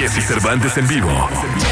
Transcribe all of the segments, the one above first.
Jessy Cervantes en vivo.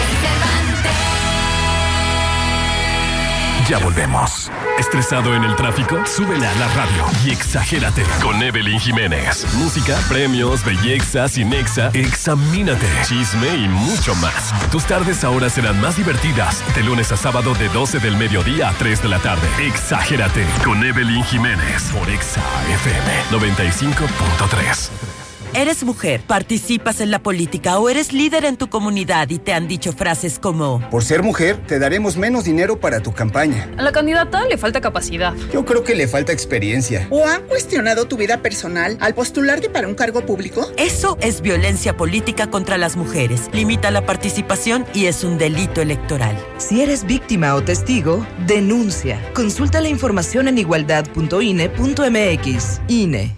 Ya volvemos. ¿Estresado en el tráfico? Súbele a la radio y exagérate con Evelyn Jiménez. Música, premios, belleza, cinexa, examínate, chisme y mucho más. Tus tardes ahora serán más divertidas. De lunes a sábado de 12 del mediodía a 3 de la tarde. Exagérate con Evelyn Jiménez por Exa FM 95.3. Eres mujer, participas en la política o eres líder en tu comunidad y te han dicho frases como: por ser mujer, te daremos menos dinero para tu campaña. A la candidata le falta capacidad. Yo creo que le falta experiencia. ¿O han cuestionado tu vida personal al postularte para un cargo público? Eso es violencia política contra las mujeres. Limita la participación y es un delito electoral. Si eres víctima o testigo, denuncia. Consulta la información en igualdad.ine.mx. INE.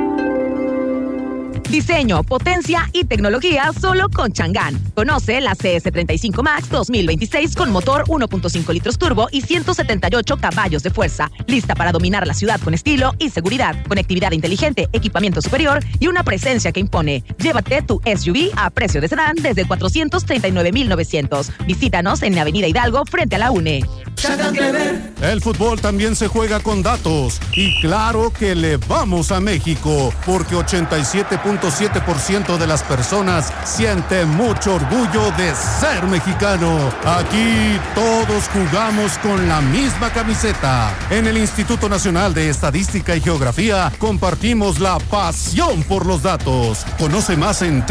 Diseño, potencia y tecnología solo con Chang'an. Conoce la CS35 Max 2026 con motor 1.5 litros turbo y 178 caballos de fuerza. Lista para dominar la ciudad con estilo y seguridad. Conectividad inteligente, equipamiento superior y una presencia que impone. Llévate tu SUV a precio de sedán desde 439,900. Visítanos en Avenida Hidalgo frente a la UNE. El fútbol también se juega con datos. Y claro que le vamos a México, porque 87.7% de las personas siente mucho orgullo de ser mexicano. Aquí todos jugamos con la misma camiseta. En el Instituto Nacional de Estadística y Geografía compartimos la pasión por los datos. Conoce más en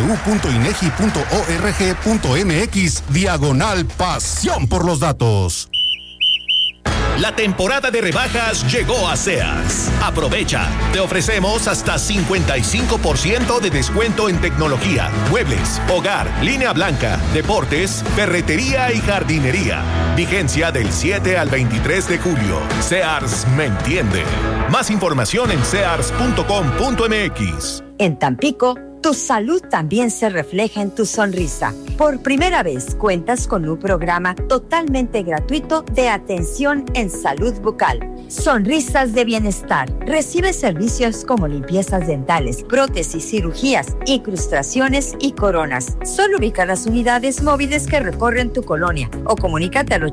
www.inegi.org.mx/pasión por los datos. La temporada de rebajas llegó a Sears. Aprovecha. Te ofrecemos hasta 55% de descuento en tecnología, muebles, hogar, línea blanca, deportes, ferretería y jardinería. Vigencia del 7 al 23 de julio. Sears me entiende. Más información en sears.com.mx. En Tampico, tu salud también se refleja en tu sonrisa. Por primera vez cuentas con un programa totalmente gratuito de atención en salud bucal. Sonrisas de Bienestar. Recibe servicios como limpiezas dentales, prótesis, cirugías, incrustaciones y coronas. Solo ubica las unidades móviles que recorren tu colonia o comunícate al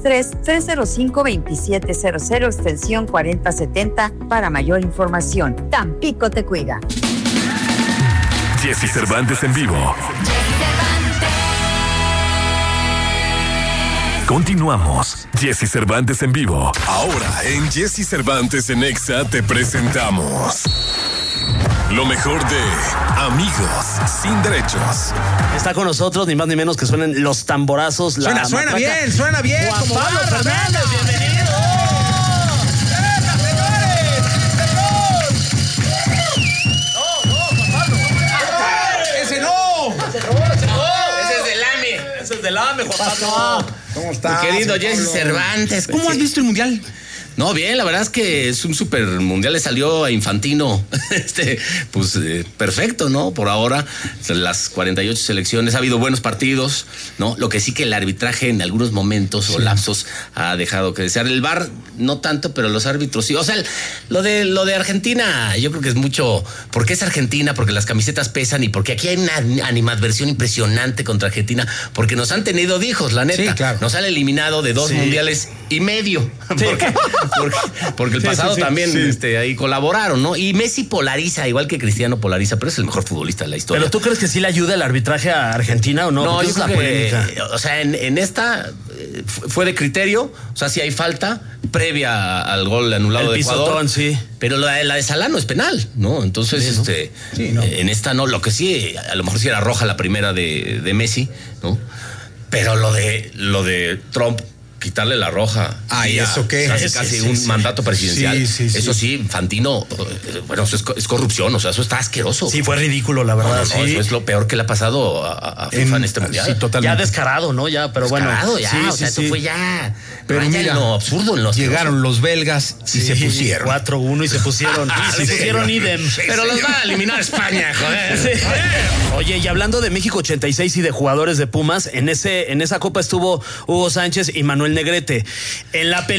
833-305-2700 extensión 4070 para mayor información. Tampico te cuida. Jessy Cervantes en vivo. Continuamos. Jessy Cervantes en vivo. Ahora en Jessy Cervantes en Exa te presentamos lo mejor de Amigos Sin Derechos. Está con nosotros ni más ni menos que suenen los tamborazos. Suena bien. Juan Pablo Fernández, bienvenido. Del AME, Juan Pablo. ¿Cómo estás? Querido Jessy Cervantes, ¿cómo has visto el mundial? No, bien, la verdad es que es un super mundial, le salió a Infantino, perfecto, ¿no? Por ahora, las 48 selecciones, ha habido buenos partidos, ¿no? Lo que sí que el arbitraje en algunos momentos o lapsos ha dejado que desear. El VAR, no tanto, pero los árbitros sí. O sea, lo de Argentina, yo creo que es mucho, porque es Argentina, porque las camisetas pesan y porque aquí hay una animadversión impresionante contra Argentina, porque nos han tenido hijos, la neta. Sí, claro. Nos han eliminado de 2 mundiales y medio. Sí. Porque el pasado también ahí colaboraron, ¿no? Y Messi polariza, igual que Cristiano polariza, pero es el mejor futbolista de la historia. ¿Pero tú crees que sí le ayuda el arbitraje a Argentina o no? No, yo es la polémica. O sea, en esta fue de criterio, o sea, sí hay falta previa al gol anulado de Ecuador. Pisotón, sí. Pero la de Salah no es penal, ¿no? Entonces, sí, ¿no? En esta no. Lo que sí, a lo mejor sí era roja la primera de Messi, ¿no? Pero lo de Trump, quitarle la roja. ¿Y eso qué? Casi un mandato presidencial. Eso sí, Infantino, bueno, eso es corrupción, o sea, eso está asqueroso. Sí, fue ridículo, la verdad. No, eso es lo peor que le ha pasado a FIFA en este mundial. Sí, totalmente. Ya descarado, ¿no? Ya, pero descarado, bueno. Ya, o sea, eso fue ya. Pero mira, lo absurdo en los llegaron los belgas y se pusieron 4-1 y se pusieron. Se pusieron idem. Pero los va a eliminar España, joder. Sí. Oye, y hablando de México 86 y de jugadores de Pumas, en esa copa estuvo Hugo Sánchez y Manuel Negrete. En la